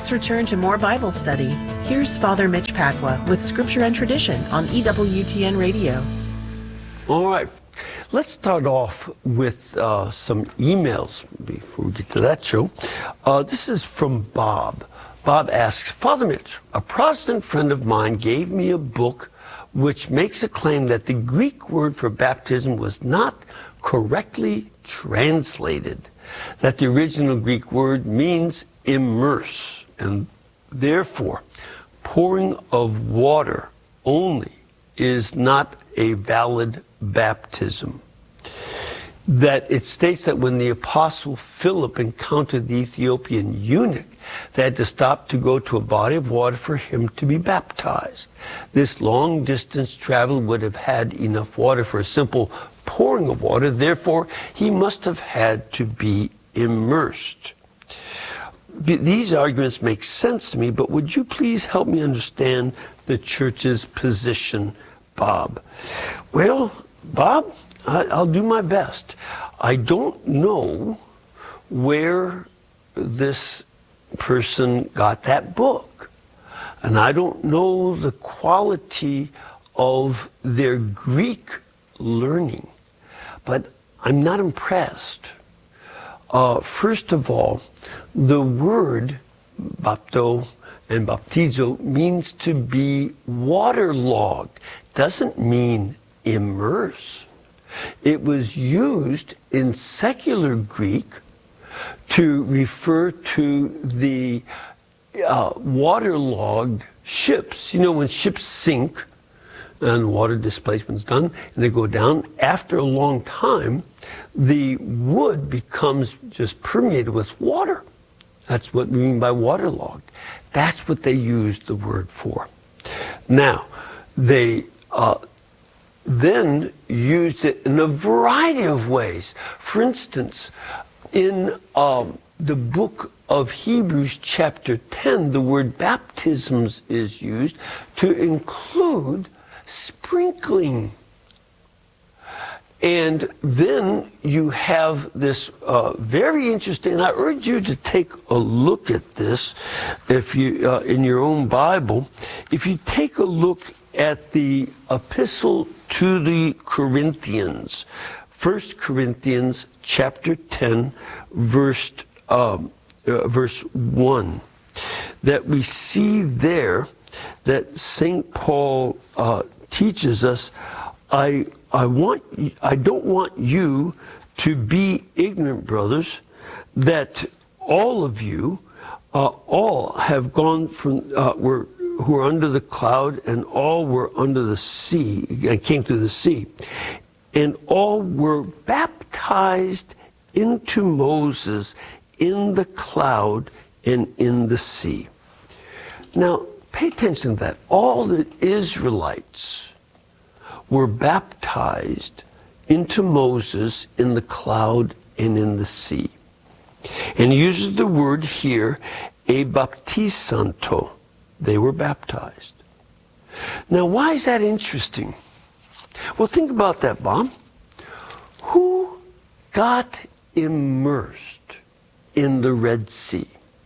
Let's return to more Bible study. Here's Father Mitch Pacwa with Scripture and Tradition on EWTN Radio. All right. Let's start off with some emails before we get to that show. This is from Bob. Bob asks, Father Mitch, a Protestant friend of mine gave me a book which makes a claim that the Greek word for baptism was not correctly translated, that the original Greek word means immerse, and therefore pouring of water only is not a valid baptism. That it states that when the Apostle Philip encountered the Ethiopian eunuch, they had to stop to go to a body of water for him to be baptized. This long distance travel would have had enough water for a simple pouring of water, therefore he must have had to be immersed. These arguments make sense to me, but would you please help me understand the church's position, Bob? Well, Bob, I'll do my best. I don't know where this person got that book, and I don't know the quality of their Greek learning, but I'm not impressed. First of all, the word bapto and baptizo means to be waterlogged, doesn't mean immerse. It was used in secular Greek to refer to the waterlogged ships. You know, when ships sink and water displacement's done and they go down, after a long time, the wood becomes just permeated with water. That's what we mean by waterlogged. That's what they used the word for. Now, they then used it in a variety of ways. For instance, in the book of Hebrews chapter 10, the word baptisms is used to include sprinkling. And then you have this very interesting, and I urge you to take a look at this if you in your own Bible. If you take a look at the epistle to the Corinthians, 1 Corinthians chapter 10, verse 1, that we see there that St. Paul teaches us, I don't want you to be ignorant, brothers, that all of you all have gone from who are under the cloud, and all were under the sea, and came through the sea, and all were baptized into Moses in the cloud and in the sea. Now, pay attention to that. All the Israelites were baptized into Moses in the cloud and in the sea. And he uses the word here, ebaptisanto. They were baptized. Now, why is that interesting? Well, think about that, Bob. Who got immersed in the Red Sea?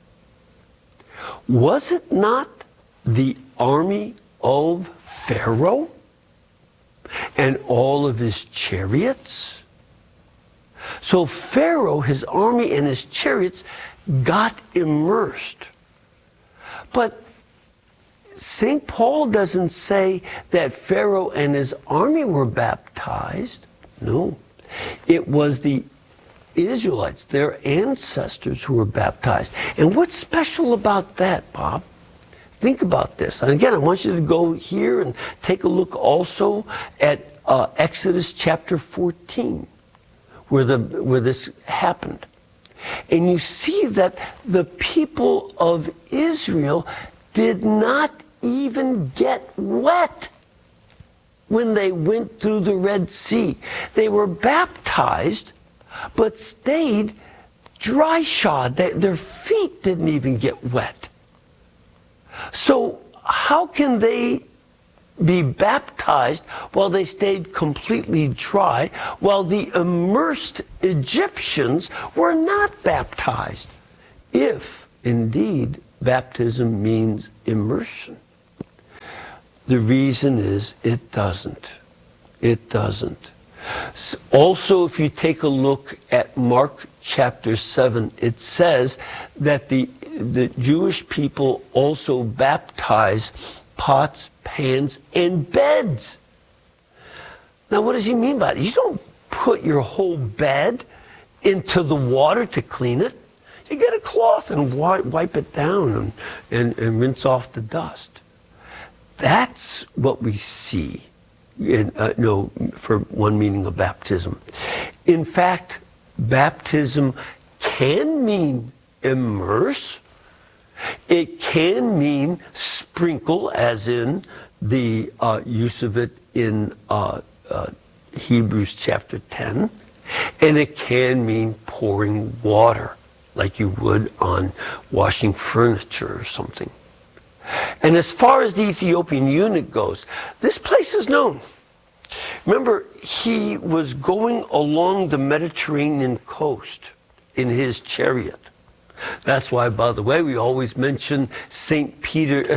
Was it not the army of Pharaoh and all of his chariots? So Pharaoh, his army, and his chariots got immersed. But St. Paul doesn't say that Pharaoh and his army were baptized. No. It was the Israelites, their ancestors, who were baptized. And what's special about that, Bob? Think about this. And again, I want you to go here and take a look also at Exodus chapter 14, where this happened. And you see that the people of Israel did not even get wet when they went through the Red Sea. They were baptized, but stayed dry-shod. Their feet didn't even get wet. So how can they be baptized while they stayed completely dry, while the immersed Egyptians were not baptized? If indeed, baptism means immersion. The reason is it doesn't. It doesn't. Also, if you take a look at Mark chapter 7, it says that the Jewish people also baptize pots, pans, and beds. Now, what does he mean by it? You don't put your whole bed into the water to clean it. You get a cloth and wipe it down and rinse off the dust. That's what we see for one meaning of baptism. In fact, baptism can mean immerse. It can mean sprinkle, as in the use of it in Hebrews chapter 10. And it can mean pouring water, like you would on washing furniture or something. And as far as the Ethiopian eunuch goes, this place is known. Remember, he was going along the Mediterranean coast in his chariot. That's why, by the way, we always mention Saint Philip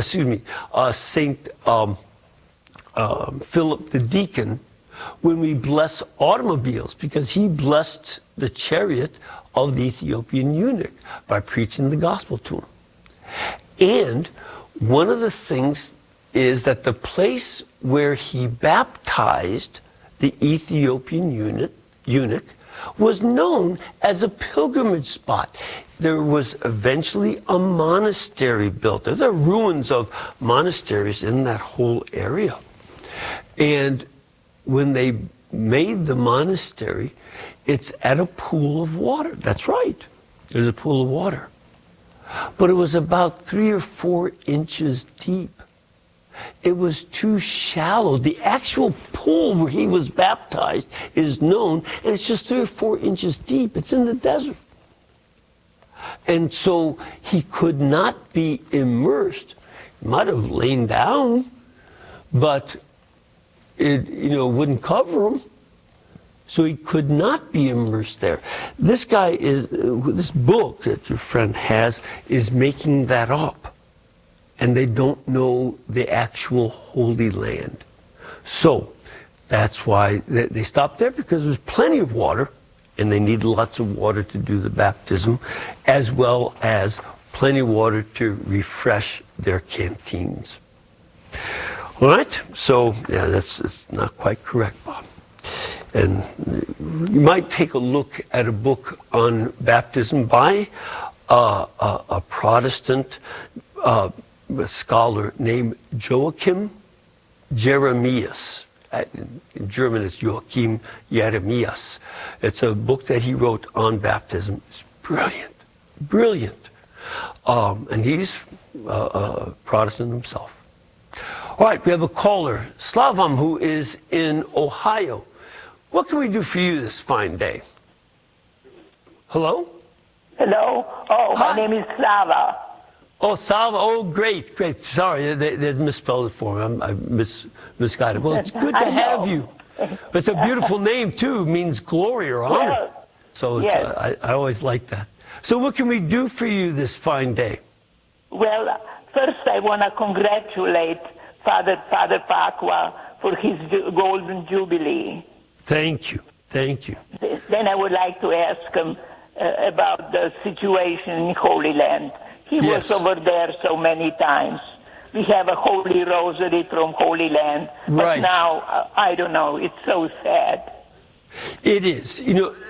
the deacon when we bless automobiles, because he blessed the chariot of the Ethiopian eunuch by preaching the gospel to him. And one of the things is that the place where he baptized the Ethiopian eunuch was known as a pilgrimage spot. There was eventually a monastery built there. There are ruins of monasteries in that whole area. And when they made the monastery, it's at a pool of water. That's right. There's a pool of water. But it was about 3 or 4 inches deep. It was too shallow. The actual pool where he was baptized is known, and it's just 3 or 4 inches deep. It's in the desert. And so he could not be immersed. He might have lain down, but it wouldn't cover him. So he could not be immersed there. This book that your friend has is making that up. And they don't know the actual Holy Land. So that's why they stopped there, because there's plenty of water, and they need lots of water to do the baptism, as well as plenty of water to refresh their canteens. All right? So, yeah, it's not quite correct, Bob. And you might take a look at a book on baptism by a Protestant scholar named Joachim Jeremias. In German, it's Joachim Jeremias. It's a book that he wrote on baptism. It's brilliant, brilliant. And he's a Protestant himself. All right, we have a caller, Slavam, who is in Ohio. What can we do for you this fine day? Hello? Hello? Oh, Hi. My name is Slava. Oh, Salva. Oh, great, great. Sorry, they misspelled it for me. I misguided. Well, it's good to have you. It's a beautiful name, too. It means glory or honor. Yes. So it's, Yes. I always like that. So what can we do for you this fine day? Well, first I want to congratulate Father Pacwa for his golden jubilee. Thank you. Thank you. Then I would like to ask him about the situation in Holy Land. He Yes. was over there so many times. We have a Holy Rosary from Holy Land. But Right. now, I don't know, it's so sad. It is.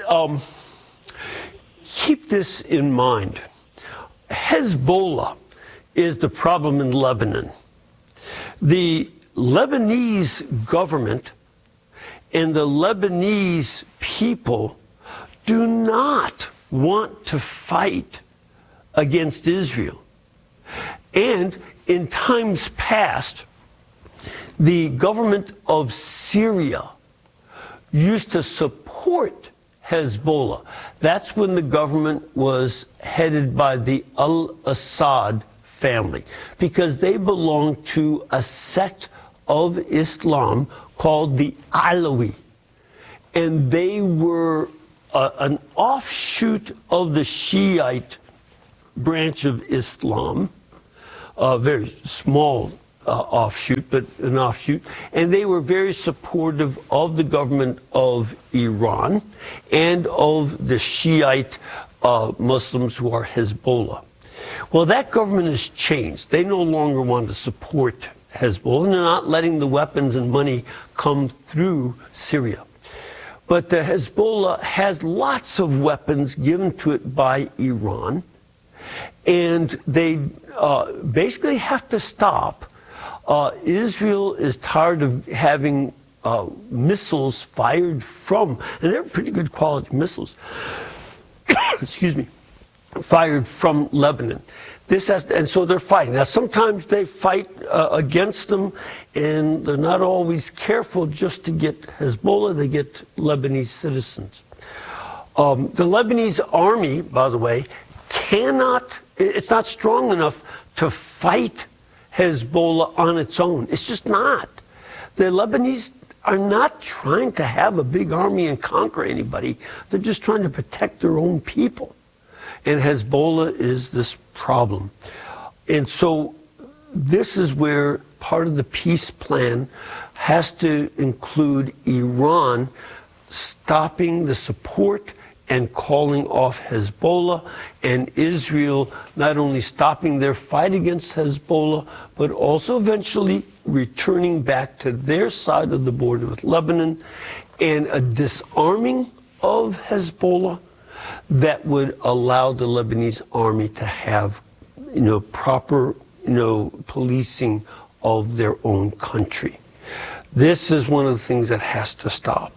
Keep this in mind. Hezbollah is the problem in Lebanon. The Lebanese government and the Lebanese people do not want to fight against Israel. And in times past, the government of Syria used to support Hezbollah. That's when the government was headed by the al-Assad family, because they belonged to a sect of Islam called the Alawi. And they were an offshoot of the Shiite branch of Islam, a very small offshoot, but an offshoot, and they were very supportive of the government of Iran and of the Shiite Muslims who are Hezbollah. Well, that government has changed. They no longer want to support Hezbollah, and they're not letting the weapons and money come through Syria. But the Hezbollah has lots of weapons given to it by Iran, and they basically have to stop. Israel is tired of having missiles fired from, and they're pretty good quality missiles, excuse me, fired from Lebanon. And so they're fighting. Now, sometimes they fight against them, and they're not always careful just to get Hezbollah. They get Lebanese citizens. The Lebanese army, by the way, it's not strong enough to fight Hezbollah on its own. It's just not. The Lebanese are not trying to have a big army and conquer anybody. They're just trying to protect their own people. And Hezbollah is this problem. And so this is where part of the peace plan has to include Iran stopping the support and calling off Hezbollah, and Israel not only stopping their fight against Hezbollah, but also eventually returning back to their side of the border with Lebanon, and a disarming of Hezbollah that would allow the Lebanese army to have, proper, policing of their own country. This is one of the things that has to stop.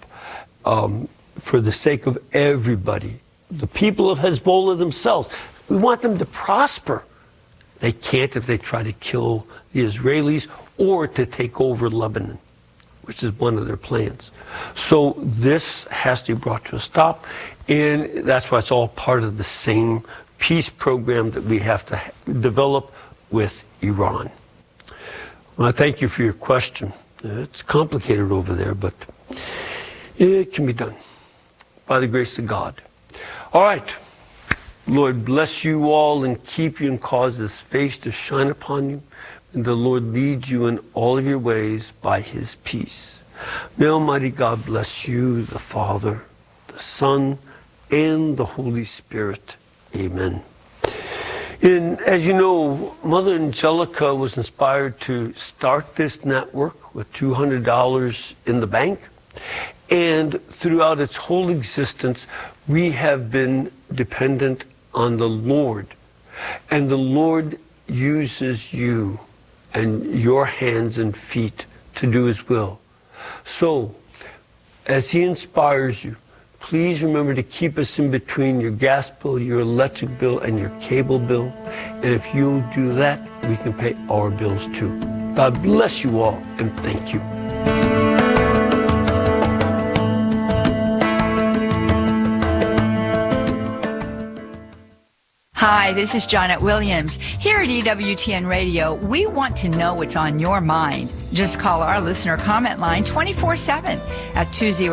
For the sake of everybody, the people of Hezbollah themselves, we want them to prosper. They can't if they try to kill the Israelis or to take over Lebanon, which is one of their plans. So this has to be brought to a stop, and that's why it's all part of the same peace program that we have to develop with Iran. Well, I thank you for your question. It's complicated over there, but it can be done by the grace of God. All right. Lord bless you all and keep you and cause his face to shine upon you. And the Lord lead you in all of your ways by his peace. May Almighty God bless you, the Father, the Son, and the Holy Spirit. Amen. And as you know, Mother Angelica was inspired to start this network with $200 in the bank. And throughout its whole existence, we have been dependent on the Lord. And the Lord uses you and your hands and feet to do his will. So, as he inspires you, please remember to keep us in between your gas bill, your electric bill, and your cable bill. And if you'll do that, we can pay our bills too. God bless you all, and thank you. Hi, this is Janet Williams. Here at EWTN Radio, we want to know what's on your mind. Just call our listener comment line 24/7 at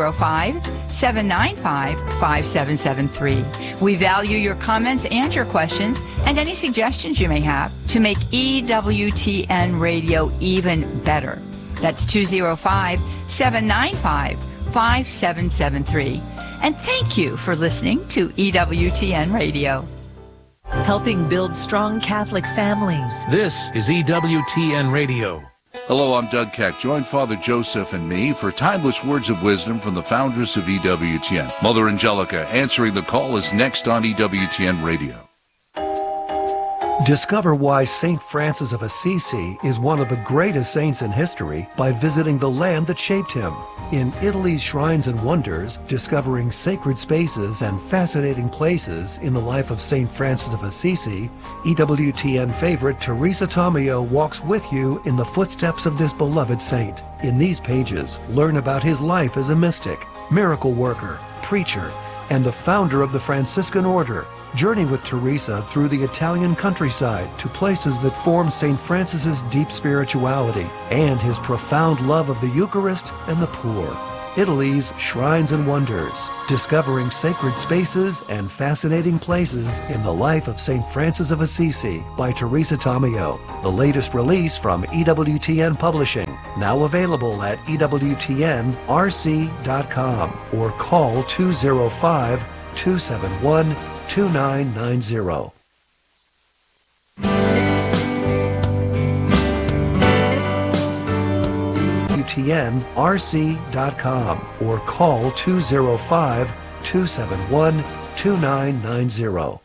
205-795-5773. We value your comments and your questions and any suggestions you may have to make EWTN Radio even better. That's 205-795-5773. And thank you for listening to EWTN Radio. Helping build strong Catholic families. This is EWTN Radio. Hello, I'm Doug Keck. Join Father Joseph and me for timeless words of wisdom from the foundress of EWTN. Mother Angelica answering the call is next on EWTN Radio. Discover why St. Francis of Assisi is one of the greatest saints in history by visiting the land that shaped him. In Italy's Shrines and Wonders, discovering sacred spaces and fascinating places in the life of St. Francis of Assisi, EWTN favorite Teresa Tomeo walks with you in the footsteps of this beloved saint. In these pages, learn about his life as a mystic, miracle worker, preacher, and the founder of the Franciscan Order. Journey with Teresa through the Italian countryside to places that form St. Francis's deep spirituality and his profound love of the Eucharist and the poor. Italy's Shrines and Wonders, discovering sacred spaces and fascinating places in the life of St. Francis of Assisi by Teresa Tomeo. The latest release from EWTN Publishing, now available at EWTNRC.com or call 205-271-2990. EWTNRC.com or call 205-271-2990.